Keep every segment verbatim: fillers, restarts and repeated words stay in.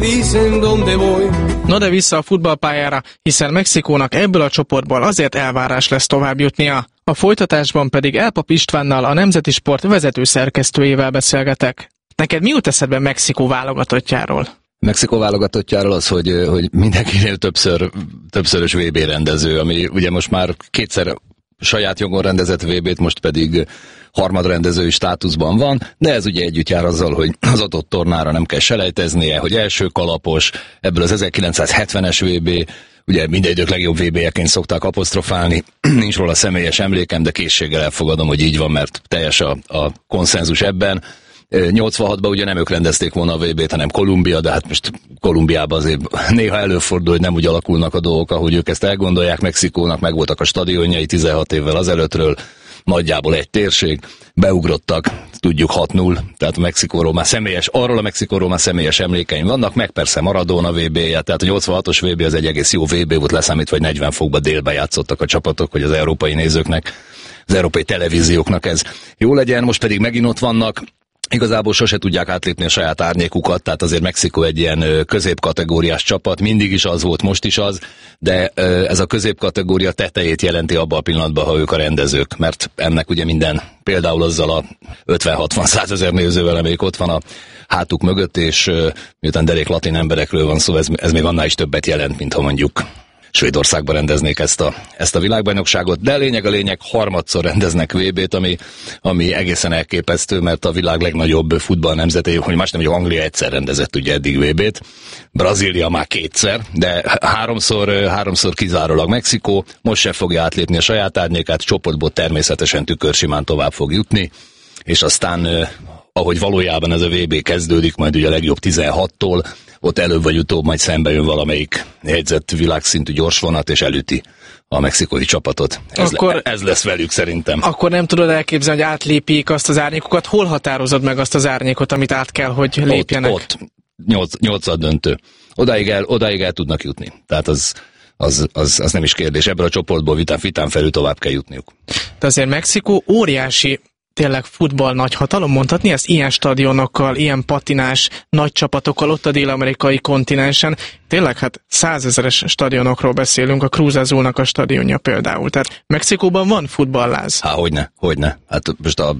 No de vissza a futballpályára, hiszen Mexikónak ebből a csoportból azért elvárás lesz tovább jutnia. A folytatásban pedig Elpap Istvánnal, a Nemzeti Sport vezető szerkesztőjével beszélgetek. Neked mi jut eszedbe Mexikó válogatottjáról? Mexikó válogatottjáról az, hogy, hogy mindenkinél többször, többszörös vé bé rendező, ami ugye most már kétszer saját jogon rendezett vé bét, most pedig harmadrendezői státuszban van, de ez ugye együtt jár azzal, hogy az adott tornára nem kell selejteznie, hogy első kalapos, ebből az ezerkilencszázhetvenes vé bé, ugye minden idők legjobb vé béjeként szokták apostrofálni, nincs róla személyes emlékem, de készséggel elfogadom, hogy így van, mert teljes a, a konszenzus ebben. nyolcvanhatban ugye nem ők rendezték volna a vé bét, hanem Kolumbia, de hát most Kolumbiában azért néha előfordul, hogy nem úgy alakulnak a dolgok, ahogy ők ezt elgondolják. Mexikónak megvoltak a stadionjai tizenhat évvel azelőttről, nagyjából egy térség, beugrottak, tudjuk hat null, tehát a Mexikóról már személyes, arról a Mexikóról már személyes emlékeim vannak, meg persze Maradona vé béje, tehát a nyolcvanhatos vé bé az egy egész jó vé bé volt, leszámítva, hogy negyven fokba délbe játszottak a csapatok, hogy az európai nézőknek, az európai televízióknak ez jó legyen, most pedig megint ott vannak. Igazából sose tudják átlépni a saját árnyékukat, tehát azért Mexikó egy ilyen középkategóriás csapat, mindig is az volt, most is az, de ez a középkategória tetejét jelenti abban a pillanatban, ha ők a rendezők, mert ennek ugye minden, például azzal a ötven-hatvan-százezer nézővel, amelyik ott van a hátuk mögött, és miután derék latin emberekről van szó, ez, ez még annál is többet jelent, mint ha mondjuk Svédországban rendeznék ezt a, ezt a világbajnokságot, de lényeg a lényeg, harmadszor rendeznek vé bét, ami, ami egészen elképesztő, mert a világ legnagyobb futball nemzete, hogy más nem, hogy Anglia egyszer rendezett ugye eddig vé bét, Brazília már kétszer, de háromszor, háromszor kizárólag Mexikó, most se fogja átlépni a saját árnyékát, csoportból természetesen tükörsimán tovább fog jutni, és aztán ahogy valójában ez a vé bé kezdődik, majd ugye a legjobb tizenhattól, ott előbb vagy utóbb majd szembe jön valamelyik jegyzett világszintű gyorsvonat, és elüti a mexikói csapatot. Ez, akkor, le, ez lesz velük szerintem. Akkor nem tudod elképzelni, hogy átlépjék azt az árnyékokat. Hol határozod meg azt az árnyékot, amit át kell, hogy lépjenek? Ott, ott nyolc, nyolcad döntő. Odáig el, odáig el tudnak jutni. Tehát az, az, az, az nem is kérdés. Ebből a csoportból vitán, vitán felül tovább kell jutniuk. De azért Mexikó óriási, tényleg futball nagy hatalom, mondhatni ezt, ilyen stadionokkal, ilyen patinás nagy csapatokkal ott a dél-amerikai kontinensen. Tényleg hát százezeres stadionokról beszélünk, a Cruz Azulnak a stadionja például. Tehát Mexikóban van futballláz. Há, hogyne, hogyne. Hát most a,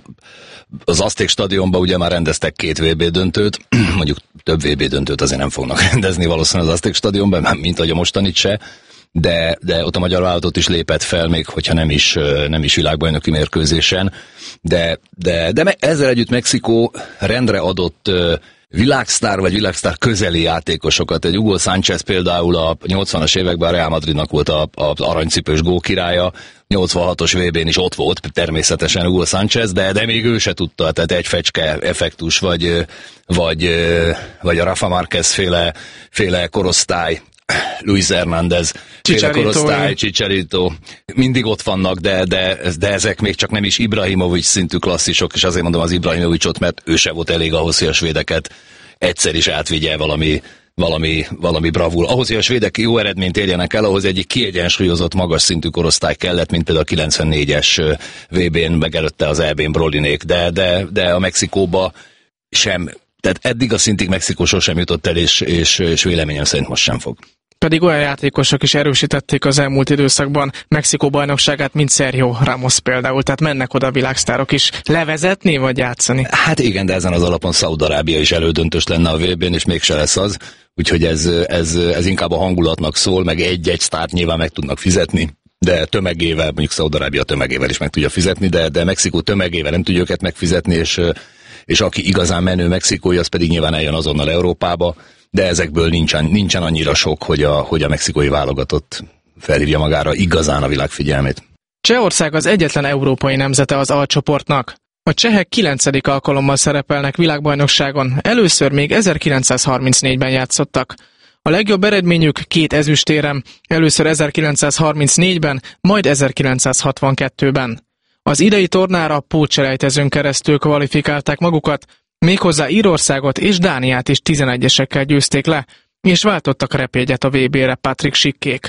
az Azték stadionban ugye már rendeztek két vé bé döntőt, mondjuk több vé bé döntőt azért nem fognak rendezni valószínűleg az Azték stadionban, mint ahogy a mostanit se. De, de ott a magyar válogatott is lépett fel, még hogyha nem is, nem is világbajnoki mérkőzésen. De, de, de ezzel együtt Mexikó rendre adott világsztár vagy világsztár közeli játékosokat. Egy Hugo Sánchez például a nyolcvanas években a Real Madridnak volt a, a aranycipős gólkirálya, nyolcvanhatos vé bén is ott volt természetesen Hugo Sánchez, de, de még ő se tudta, tehát egy fecske effektus, vagy, vagy, vagy a Rafa Márquez féle, féle korosztály, Luis Hernández, korosztály, Chicharito, mindig ott vannak, de, de, de ezek még csak nem is Ibrahimovic szintű klasszisok, és azért mondom az Ibrahimovicot, mert ő se volt elég ahhoz, hogy a svédeket egyszer is átvigye valami, valami, valami bravúr. Ahhoz, hogy a svédek jó eredményt érjenek el, ahhoz egy kiegyensúlyozott, magas szintű korosztály kellett, mint például a kilencvennégyes vé bén, meg előtte az é bén Brolinék, de, de, de a Mexikóba sem, tehát eddig a szintig Mexikó sosem jutott el, és, és, és véleményem szerint most sem fog. Pedig olyan játékosok is erősítették az elmúlt időszakban Mexikó bajnokságát, mint Sergio Ramos például, tehát mennek oda a világsztárok is levezetni vagy játszani. Hát igen, de ezen az alapon Szaúd-Arábia is elődöntős lenne a vé bén, és mégse lesz az, úgyhogy ez, ez, ez inkább a hangulatnak szól, meg egy-egy sztárt nyilván meg tudnak fizetni, de tömegével, mondjuk Szaúd-Arábia tömegével is meg tudja fizetni, de, de Mexikó tömegével nem tudja őket megfizetni, és, és aki igazán menő mexikói, az pedig nyilván eljön azonnal Európába, de ezekből nincsen, nincsen annyira sok, hogy a, hogy a mexikói válogatott felhívja magára igazán a világ figyelmét. Csehország az egyetlen európai nemzete az alcsoportnak. A csehek kilencedik alkalommal szerepelnek világbajnokságon, először még ezerkilencszázharmincnégyben játszottak. A legjobb eredményük két ezüstérem, először ezerkilencszázharmincnégyben, majd ezerkilencszázhatvankettőben. Az idei tornára pótselejtezőn keresztül kvalifikálták magukat, méghozzá Írországot és Dániát is tizenegyesekkel győzték le, és váltottak repégyet a vé bére Patrik Schickkék.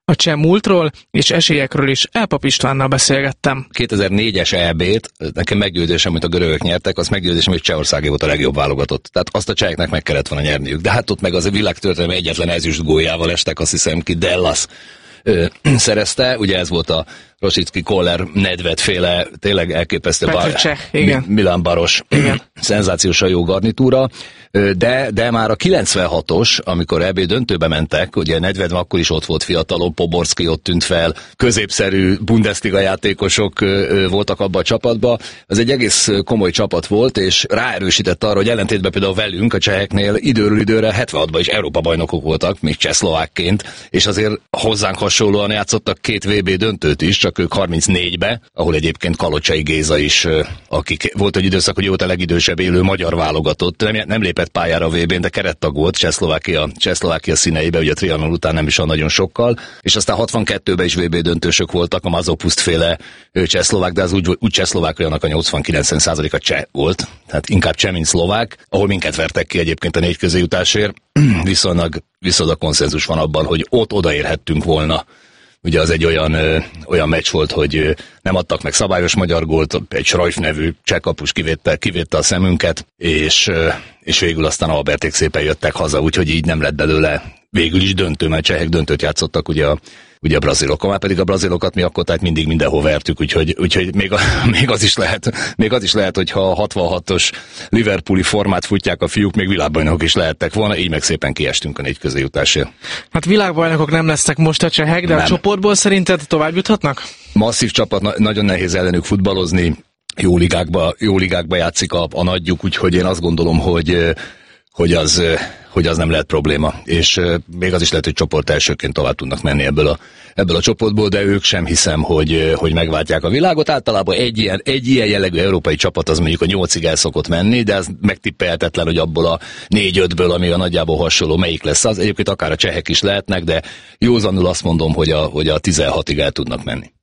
A cseh múltról és esélyekről is Elpap Istvánnal beszélgettem. kétezer-négyes é bét nekem meggyőződésem, amit a görögök nyertek, az meggyőződésem, hogy Csehországé volt a legjobb válogatott. Tehát azt a cseheknek meg kellett volna nyerniük. De hát ott meg az a világtörténelem egyetlen ezüst góljával estek, azt hiszem ki Dellas ö, szerezte. Ugye ez volt a Rosicki, Koller, Nedved féle, tényleg elképesztő Petr Cseh, igen. Milan Baros, igen. Szenzációsan jó garnitúra. De, de már a kilencvenhatos, amikor é bé döntőbe mentek, ugye Nedved akkor is ott volt fiatalon, Poborski ott tűnt fel, középszerű Bundesliga játékosok voltak abban a csapatban. Ez egy egész komoly csapat volt, és ráerősített arra, hogy ellentétben például velünk, a cseheknél időről időre hetvenhatban is Európa bajnokok voltak, még csehszlovákként, és azért hozzánk hasonlóan játszottak két vé bé döntőt is, csak ők harmincnégybe, ahol egyébként Kalocsai Géza is, akik volt egy időszak, hogy volt a legidősebb élő magyar válogatott, nem, nem lépett pályára a vé bén, de kerettag volt Csehszlovákia, Csehszlovákia színeibe, ugye a Trianon után nem is olyan nagyon sokkal, és aztán hatvankettőben is vé bé döntősök voltak, a Mazopuszt féle csehszlovák, de az úgy, úgy csehszlovák, olyanak a nyolcvan-kilencven százaléka cseh volt, tehát inkább cseh, mint szlovák, ahol minket vertek ki egyébként a négy közéjutásért, viszonylag, viszonylag konszenzus van abban, hogy ott odaérhettünk volna. Ugye az egy olyan, ö, olyan meccs volt, hogy ö, nem adtak meg szabályos magyar gólt, egy Schreif nevű cseh kapus kivétte, kivétte a szemünket, és, ö, és végül aztán Alberték szépen jöttek haza, úgyhogy így nem lett belőle végül is döntő, mert csehek döntőt játszottak ugye a, ugye a brazilokon, már pedig a brazilokat mi akkor tehát mindig mindenhol vertük, úgyhogy, úgyhogy még, a, még, az is lehet, még az is lehet, hogyha a hatvanhatos Liverpooli formát futják a fiúk, még világbajnokok is lehettek volna, így meg szépen kiestünk a négy közéjutásért. Hát világbajnokok nem lesznek most a csehek, de nem. A csoportból szerinted tovább juthatnak? Masszív csapat, na- nagyon nehéz ellenük futballozni, jó ligákba, jó ligákba játszik a, a nagyjuk, úgyhogy én azt gondolom, hogy, hogy, az, hogy az nem lehet probléma. És még az is lehet, hogy csoport elsőként tovább tudnak menni ebből a, ebből a csoportból, de ők sem hiszem, hogy, hogy megváltják a világot. Általában egy ilyen, egy ilyen jellegű európai csapat az mondjuk a nyolcig el szokott menni, de ez megtippelhetetlen, hogy abból a négy-ötből, ami a nagyjából hasonló, melyik lesz az. Egyébként akár a csehek is lehetnek, de józanul azt mondom, hogy a, hogy a tizenhatig el tudnak menni.